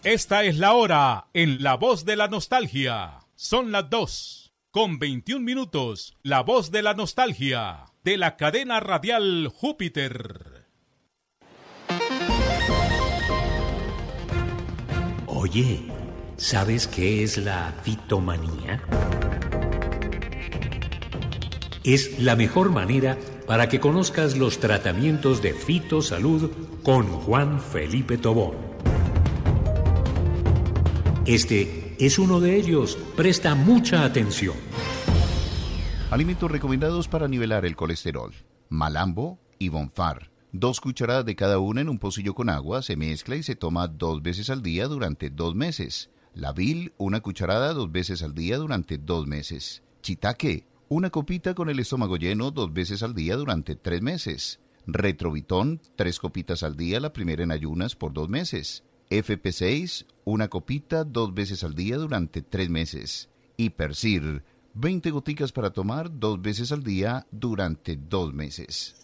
Esta es la hora en La Voz de la Nostalgia. Son las 2:21. La Voz de la Nostalgia, de la cadena radial Júpiter. Oye, ¿sabes qué es la fitomanía? Es la mejor manera para que conozcas los tratamientos de fitosalud con Juan Felipe Tobón. Este es uno de ellos. Presta mucha atención. Alimentos recomendados para nivelar el colesterol: Malambo y Bonfar. 2 cucharadas de cada una en un pocillo con agua, se mezcla y se toma 2 veces al día durante 2 meses. Lavil, 1 cucharada 2 veces al día durante 2 meses. Chitaque, 1 copita con el estómago lleno 2 veces al día durante 3 meses. Retrovitón, 3 copitas al día, la primera en ayunas por 2 meses. FP6, 1 copita 2 veces al día durante 3 meses. Hipercir, 20 goticas para tomar 2 veces al día durante 2 meses.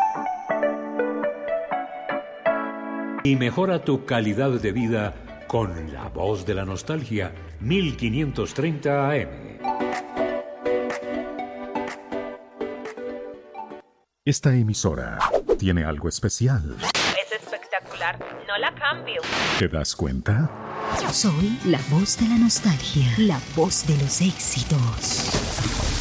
Y mejora tu calidad de vida con La Voz de la Nostalgia, 1530 AM. Esta emisora tiene algo especial. Es espectacular, no la cambio. ¿Te das cuenta? Soy la voz de la nostalgia, la voz de los éxitos.